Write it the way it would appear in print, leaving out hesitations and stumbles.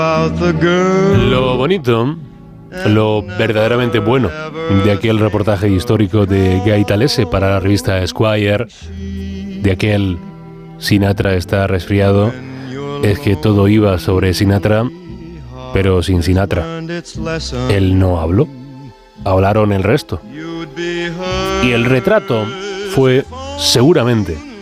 Lo bonito, lo verdaderamente bueno de aquel reportaje histórico de Guy Talese para la revista Esquire, de aquel Sinatra está resfriado, es que todo iba sobre Sinatra, pero sin Sinatra. Él no habló, hablaron el resto. Y el retrato fue seguramente